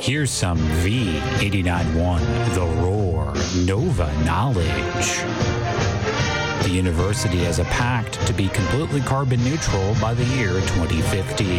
Here's some V89.1 The Roar Nova knowledge. The university has a pact to be completely carbon neutral by the year 2050.